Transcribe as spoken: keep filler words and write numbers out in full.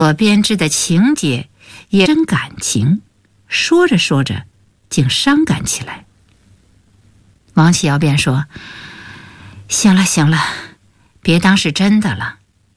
所编织的情节也真感情，说着说着竟伤感起来。王启尧便说：行了行了，别当是真的了，